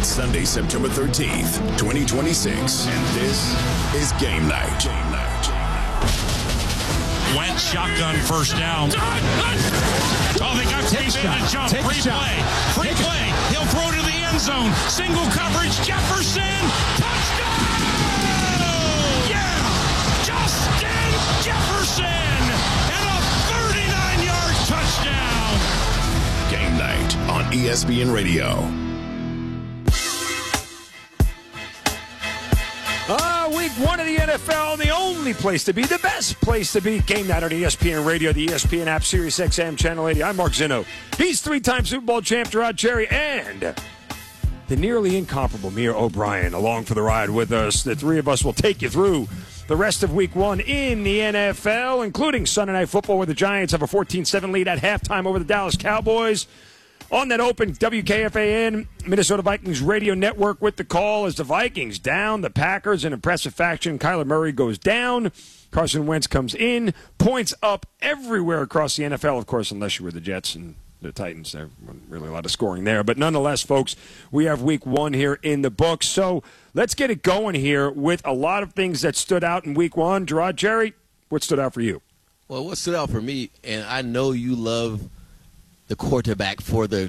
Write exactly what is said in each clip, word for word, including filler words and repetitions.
It's Sunday, September thirteenth, twenty twenty-six, and this is Game Night. Game Night. Wentz shotgun first down. Oh, they got Chase in the jump. Take Free play. Free Take play. He'll throw to the end zone. Single coverage. Jefferson. Touchdown! Yeah! Justin Jefferson! And a thirty-nine-yard touchdown! Game Night on E S P N Radio. Uh, week one of the N F L, the only place to be, the best place to be. Game Night on E S P N Radio, the E S P N app, Sirius X M, Channel eighty. I'm Mark Zinno. He's three-time Super Bowl champ Gerard Cherry, and the nearly incomparable Mia O'Brien along for the ride with us. The three of us will take you through the rest of week one in the N F L, including Sunday Night Football, where the Giants have a fourteen seven lead at halftime over the Dallas Cowboys. On that open, W K F A N, Minnesota Vikings radio network with the call as the Vikings down the Packers in impressive fashion. Kyler Murray goes down. Carson Wentz comes in. Points up everywhere across the N F L, of course, unless you were the Jets and the Titans. There wasn't really a lot of scoring there. But nonetheless, folks, we have week one here in the books. So let's get it going here with a lot of things that stood out in week one. Gerard Cherry, what stood out for you? Well, what stood out for me, and I know you love the quarterback for the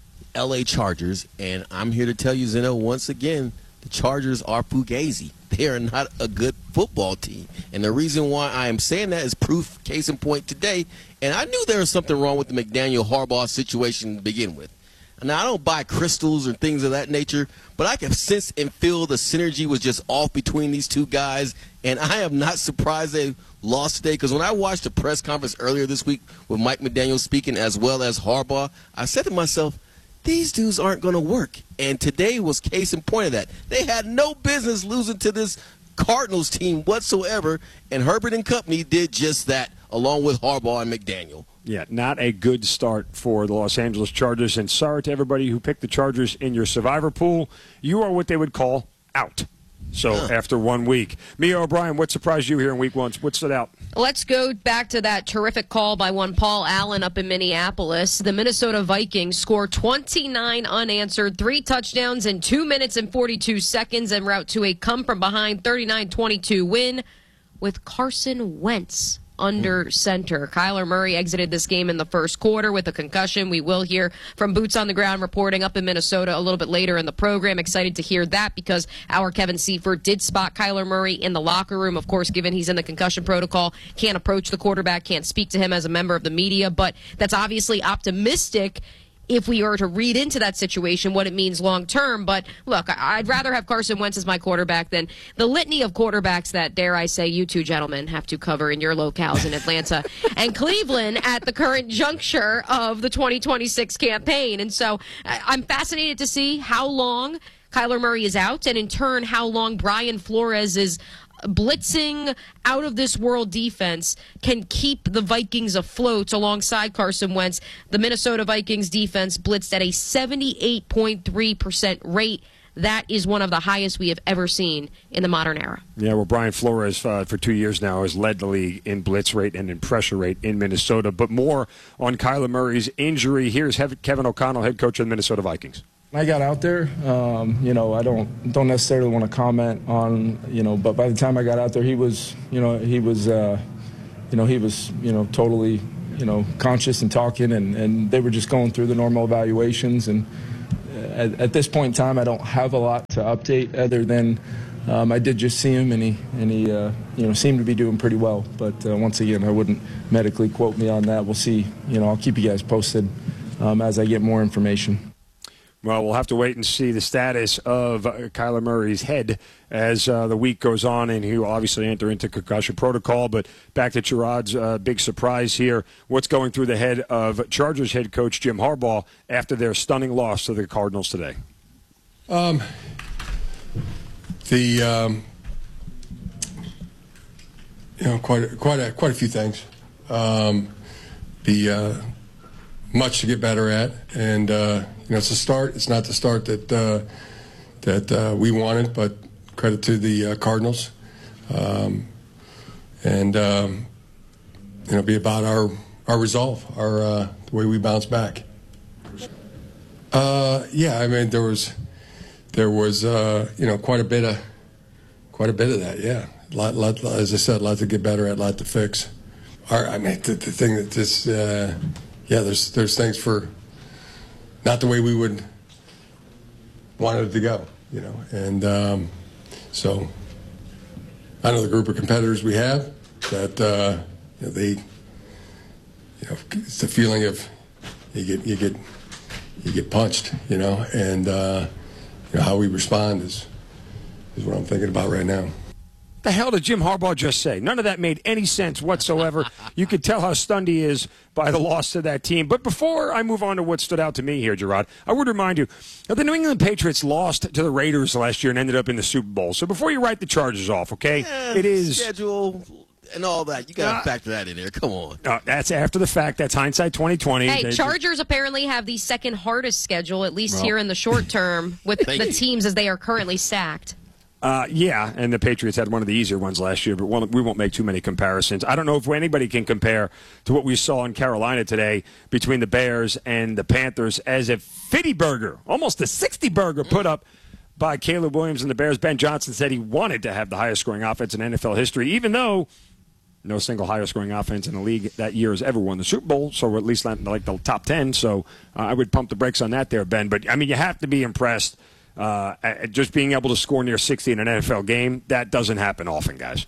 L A Chargers, and I'm here to tell you, Zeno, once again, the Chargers are fugazi. They are not a good football team. And the reason why I am saying that is proof, case in point today. And I knew there was something wrong with the McDaniel-Harbaugh situation to begin with. Now, I don't buy crystals or things of that nature, but I can sense and feel the synergy was just off between these two guys, and I am not surprised they lost today, because when I watched the press conference earlier this week with Mike McDaniel speaking as well as Harbaugh, I said to myself, these dudes aren't going to work. And today was case in point of that. They had no business losing to this Cardinals team whatsoever, and Herbert and company did just that, along with Harbaugh and McDaniel. Yeah, not a good start for the Los Angeles Chargers. And sorry to everybody who picked the Chargers in your survivor pool. You are what they would call out. So huh. after one week. Mia O'Brien, what surprised you here in week one? What stood out? Let's go back to that terrific call by one Paul Allen up in Minneapolis. The Minnesota Vikings score twenty-nine unanswered, three touchdowns in two minutes and forty-two seconds en route to a come-from-behind thirty-nine twenty-two win with Carson Wentz under center. Kyler Murray exited this game in the first quarter with a concussion. We will hear from Boots on the Ground reporting up in Minnesota a little bit later in the program. Excited to hear that because our Kevin Seifert did spot Kyler Murray in the locker room. Of course, given he's in the concussion protocol, can't approach the quarterback, can't speak to him as a member of the media, but that's obviously optimistic if we are to read into that situation what it means long term. But look, I'd rather have Carson Wentz as my quarterback than the litany of quarterbacks that, dare I say, you two gentlemen have to cover in your locales in Atlanta and Cleveland at the current juncture of the twenty twenty-six campaign. And so I'm fascinated to see how long Kyler Murray is out, and in turn how long Brian Flores is blitzing out of this world defense can keep the Vikings afloat alongside Carson Wentz. The Minnesota Vikings defense blitzed at a seventy-eight point three percent rate. That is one of the highest we have ever seen in the modern era. Yeah, well, Brian Flores uh, for two years now has led the league in blitz rate and in pressure rate in Minnesota. But more on Kyler Murray's injury. Here's Kevin O'Connell, head coach of the Minnesota Vikings. I got out there, um, you know, I don't don't necessarily want to comment on, you know, but by the time I got out there, he was, you know, he was, uh, you know, he was, you know, totally, you know, conscious and talking, and, and they were just going through the normal evaluations. And at, at this point in time, I don't have a lot to update other than um, I did just see him, and he, and he, uh, you know, seemed to be doing pretty well. But uh, once again, I wouldn't medically quote me on that. We'll see. You know, I'll keep you guys posted um, as I get more information. Well, we'll have to wait and see the status of uh, Kyler Murray's head as uh, the week goes on, and he will obviously enter into concussion protocol. But back to Gerard's uh, big surprise here. What's going through the head of Chargers head coach Jim Harbaugh after their stunning loss to the Cardinals today? Um, the um, you know quite quite a, quite a few things. Um, the uh, much to get better at, and. Uh, You know, it's a start. It's not the start that uh, that uh, we wanted, but credit to the uh, Cardinals, um, and um, you know, be about our our resolve, our uh, the way we bounce back. Uh, yeah, I mean, there was there was uh, you know quite a bit of quite a bit of that. Yeah, a lot, lot, as I said, a lot to get better at, a lot to fix. Our, I mean, the, the thing that this, uh, yeah, there's there's things for not the way we would want it to go, you know, and um, so I know the group of competitors we have that uh, you know, they, you know, it's the feeling of you get you get you get punched, you know, and uh, you know, how we respond is is what I'm thinking about right now. The hell did Jim Harbaugh just say? None of that made any sense whatsoever. You could tell how stunned he is by the loss to that team. But before I move on to what stood out to me here, Gerard, I would remind you that the New England Patriots lost to the Raiders last year and ended up in the Super Bowl. So before you write the Chargers off, okay, yeah, it is schedule and all that. You got to uh, factor that in there. Come on. Uh, that's after the fact. That's hindsight twenty twenty. Hey, they, Chargers apparently have the second hardest schedule, at least well, here in the short term, with the you. teams as they are currently stacked. Uh, yeah, and the Patriots had one of the easier ones last year, but we won't make too many comparisons. I don't know if anybody can compare to what we saw in Carolina today between the Bears and the Panthers as a fifty burger, almost a sixty burger put up by Caleb Williams and the Bears. Ben Johnson said he wanted to have the highest scoring offense in N F L history, even though no single highest scoring offense in the league that year has ever won the Super Bowl, so at least not like the top ten. So uh, I would pump the brakes on that there, Ben. But, I mean, you have to be impressed. Uh, just being able to score near sixty in an N F L game, that doesn't happen often, guys.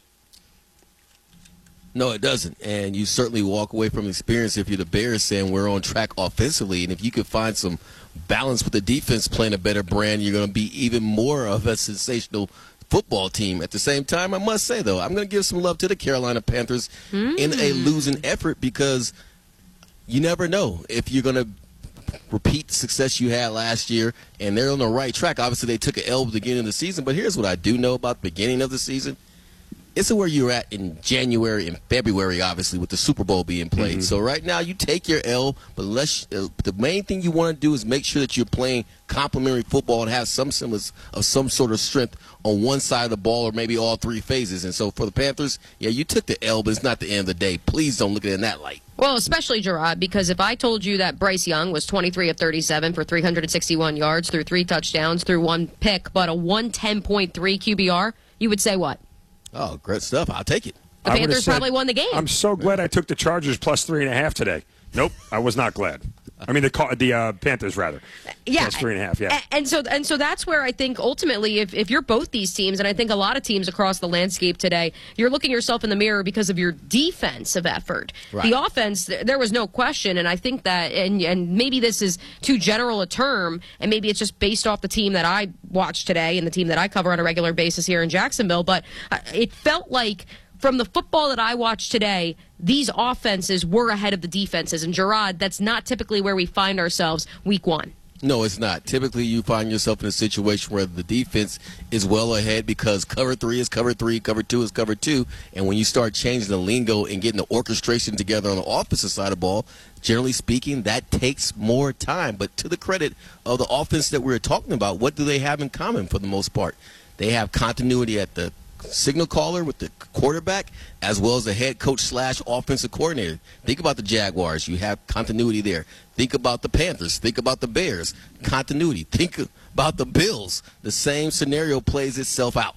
No, it doesn't. And you certainly walk away from experience if you're the Bears saying we're on track offensively. And if you could find some balance with the defense playing a better brand, you're going to be even more of a sensational football team. At the same time, I must say, though, I'm going to give some love to the Carolina Panthers mm. in a losing effort because you never know if you're going to repeat the success you had last year, and they're on the right track. Obviously, they took an L at the beginning of the season, but here's what I do know about the beginning of the season. It's where you're at in January and February, obviously, with the Super Bowl being played. Mm-hmm. So right now, you take your L, but let's, uh, the main thing you want to do is make sure that you're playing complementary football and have some semblance of some sort of strength on one side of the ball or maybe all three phases. And so for the Panthers, yeah, you took the L, but it's not the end of the day. Please don't look at it in that light. Well, especially, Gerard, because if I told you that Bryce Young was twenty-three of thirty-seven for three hundred sixty-one yards, through three touchdowns, through one pick, but a one ten point three Q B R, you would say what? Oh, great stuff. I'll take it. The Panthers said, probably won the game. I'm so glad I took the Chargers plus three and a half today. Nope, I was not glad. I mean, the the uh, Panthers, rather. Yeah. Plus three and a half, yeah. And so and so that's where I think, ultimately, if, if you're both these teams, and I think a lot of teams across the landscape today, you're looking yourself in the mirror because of your defensive effort. Right. The offense, there was no question, and I think that, and, and maybe this is too general a term, and maybe it's just based off the team that I watched today and the team that I cover on a regular basis here in Jacksonville, but it felt like, from the football that I watched today, these offenses were ahead of the defenses. And, Gerard, that's not typically where we find ourselves week one. No, it's not. Typically, you find yourself in a situation where the defense is well ahead because cover three is cover three, cover two is cover two. And when you start changing the lingo and getting the orchestration together on the offensive side of the ball, generally speaking, that takes more time. But to the credit of the offense that we're talking about, what do they have in common for the most part? They have continuity at the signal caller with the quarterback as well as the head coach slash offensive coordinator. Think about the Jaguars. You have continuity there. Think about the Panthers. Think about the Bears. Continuity. Think about the Bills. The same scenario plays itself out.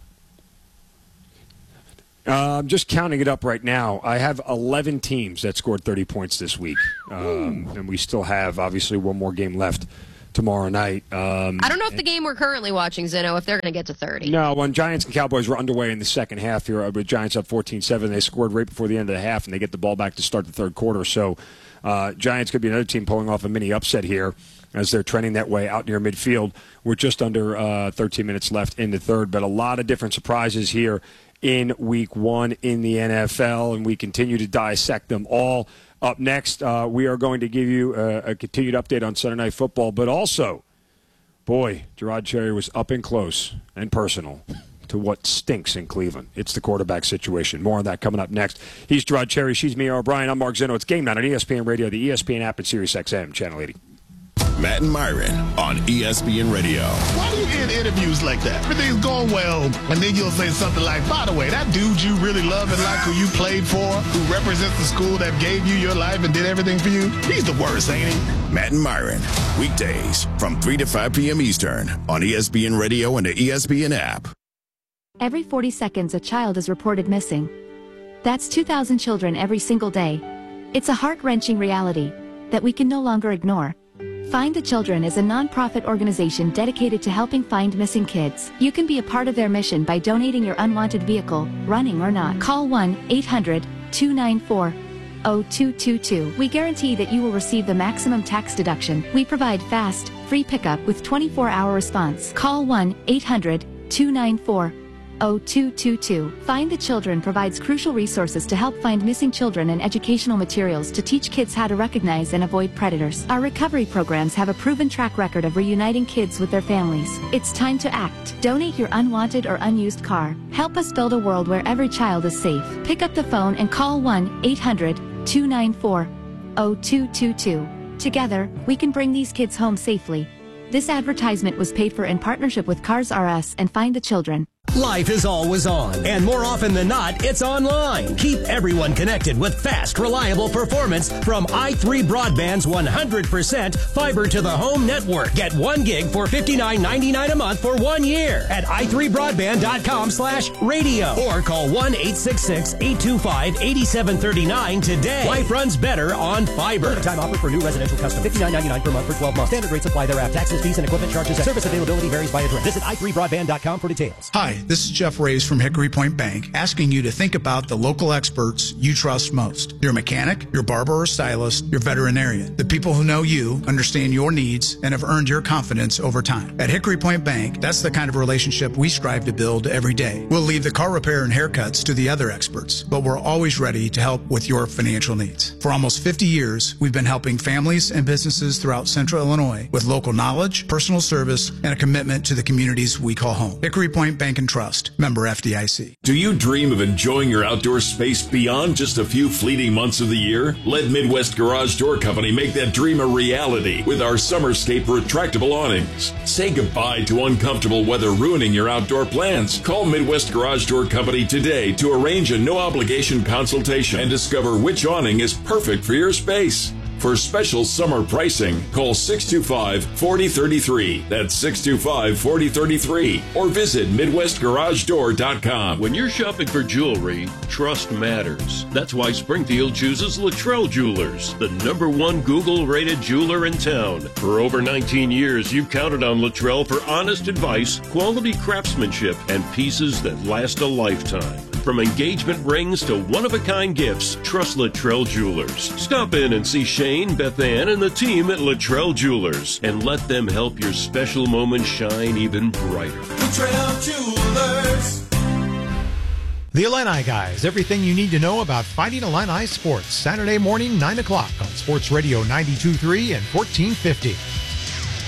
Uh, I'm just counting it up right now. I have eleven teams that scored thirty points this week. Um, and we still have, obviously, one more game left tomorrow night. Um, I don't know if the game we're currently watching, Zeno, if they're going to get to thirty. No, when Giants and Cowboys were underway in the second half here, with Giants up fourteen seven, they scored right before the end of the half, and they get the ball back to start the third quarter. So uh, Giants could be another team pulling off a mini upset here as they're trending that way out near midfield. We're just under uh, thirteen minutes left in the third, but a lot of different surprises here in week one in the N F L, and we continue to dissect them all. Up next, uh, we are going to give you a, a continued update on Sunday Night Football, but also, boy, Gerard Cherry was up and close and personal to what stinks in Cleveland. It's the quarterback situation. More on that coming up next. He's Gerard Cherry. She's Mia O'Brien. I'm Mark Zeno. It's Game Night on E S P N Radio, the E S P N app, and Sirius X M, Channel eighty. Matt and Myron on E S P N Radio. Why do you end interviews like that? Everything's going well, and then you'll say something like, by the way, that dude you really love and like, who you played for, who represents the school that gave you your life and did everything for you, he's the worst, ain't he? Matt and Myron, weekdays from three to five p.m. Eastern on E S P N Radio and the E S P N app. Every forty seconds, a child is reported missing. That's two thousand children every single day. It's a heart-wrenching reality that we can no longer ignore. Find the Children is a non-profit organization dedicated to helping find missing kids. You can be a part of their mission by donating your unwanted vehicle, running or not. Call one eight hundred two nine four zero two two two. We guarantee that you will receive the maximum tax deduction. We provide fast, free pickup with twenty-four hour response. Call one eight hundred two nine four zero two two two. Find the Children provides crucial resources to help find missing children and educational materials to teach kids how to recognize and avoid predators. Our recovery programs have a proven track record of reuniting kids with their families. It's time to act. Donate your unwanted or unused car. Help us build a world where every child is safe. Pick up the phone and call one eight hundred two nine four zero two two two. Together, we can bring these kids home safely. This advertisement was paid for in partnership with Cars R Us and Find the Children. Life is always on, and more often than not, it's online. Keep everyone connected with fast, reliable performance from i three Broadband's one hundred percent fiber to the home network. Get one gig for fifty-nine ninety-nine a month for one year at i three broadband dot com slash radio or call one eight six six eight two five eight seven three nine today. Life runs better on fiber. Time offer for new residential customers. fifty-nine ninety-nine per month for twelve months. Standard rates apply thereafter. Taxes, fees, and equipment charges. Service availability varies by address. Visit i three broadband dot com for details. Hi, this is Jeff Rays from Hickory Point Bank, asking you to think about the local experts you trust most. Your mechanic, your barber or stylist, your veterinarian. The people who know you, understand your needs, and have earned your confidence over time. At Hickory Point Bank, that's the kind of relationship we strive to build every day. We'll leave the car repair and haircuts to the other experts, but we're always ready to help with your financial needs. For almost fifty years, we've been helping families and businesses throughout Central Illinois with local knowledge, personal service, and a commitment to the communities we call home. Hickory Point Bank and Trust. Member F D I C. Do you dream of enjoying your outdoor space beyond just a few fleeting months of the year? Let Midwest Garage Door Company make that dream a reality with our Summerscape retractable awnings. Say goodbye to uncomfortable weather ruining your outdoor plans. Call Midwest Garage Door Company today to arrange a no-obligation consultation and discover which awning is perfect for your space. For special summer pricing, call six two five, four zero three three. That's six two five, four zero three three. Or visit midwest garage door dot com. When you're shopping for jewelry, trust matters. That's why Springfield chooses Luttrell Jewelers, the number one Google-rated jeweler in town. For over nineteen years, you've counted on Luttrell for honest advice, quality craftsmanship, and pieces that last a lifetime. From engagement rings to one-of-a-kind gifts, trust Luttrell Jewelers. Stop in and see Shane, Beth Ann, and the team at Luttrell Jewelers, and let them help your special moment shine even brighter. Luttrell Jewelers. The Illini Guys, everything you need to know about Fighting Illini sports. Saturday morning, nine o'clock on Sports Radio ninety-two point three and fourteen fifty.